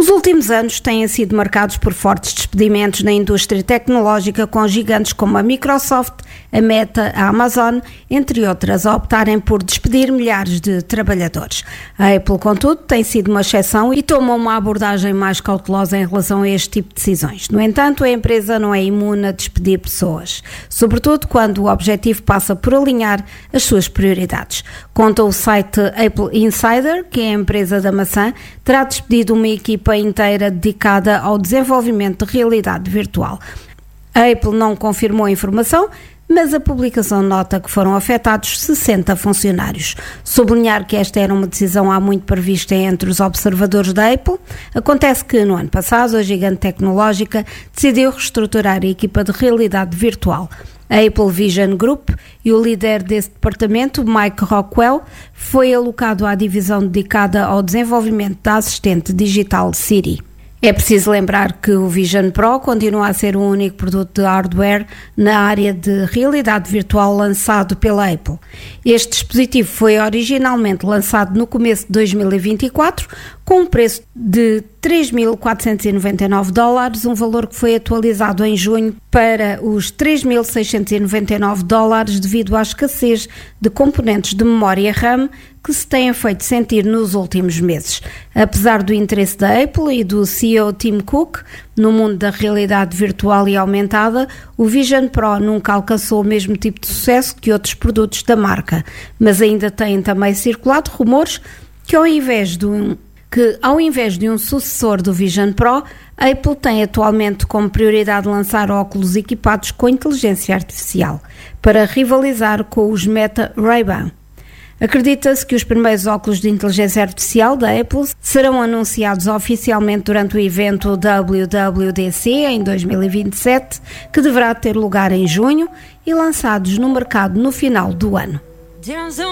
Os últimos anos têm sido marcados por fortes despedimentos na indústria tecnológica, com gigantes como a Microsoft, a Meta, a Amazon, entre outras, a optarem por despedir milhares de trabalhadores. A Apple, contudo, tem sido uma exceção e toma uma abordagem mais cautelosa em relação a este tipo de decisões. No entanto, a empresa não é imune a despedir pessoas, sobretudo quando o objetivo passa por alinhar as suas prioridades. Conta o site Apple Insider que a empresa da maçã terá despedido uma equipa inteira dedicada ao desenvolvimento de realidade virtual. A Apple não confirmou a informação, mas a publicação nota que foram afetados 60 funcionários. Sublinhar que esta era uma decisão há muito prevista entre os observadores da Apple. Acontece que no ano passado a gigante tecnológica decidiu reestruturar a equipa de realidade virtual. A Apple Vision Group e o líder desse departamento, Mike Rockwell, foi alocado à divisão dedicada ao desenvolvimento da assistente digital Siri. É preciso lembrar que o Vision Pro continua a ser o único produto de hardware na área de realidade virtual lançado pela Apple. Este dispositivo foi originalmente lançado no começo de 2024, com um preço de $3.499, um valor que foi atualizado em junho para os $3.699 devido à escassez de componentes de memória RAM que se têm feito sentir nos últimos meses. Apesar do interesse da Apple e do CEO Tim Cook no mundo da realidade virtual e aumentada, o Vision Pro nunca alcançou o mesmo tipo de sucesso que outros produtos da marca, mas ainda têm também circulado rumores que ao invés de um sucessor do Vision Pro, a Apple tem atualmente como prioridade lançar óculos equipados com inteligência artificial, para rivalizar com os Meta Ray-Ban. Acredita-se que os primeiros óculos de inteligência artificial da Apple serão anunciados oficialmente durante o evento WWDC em 2027, que deverá ter lugar em junho, e lançados no mercado no final do ano.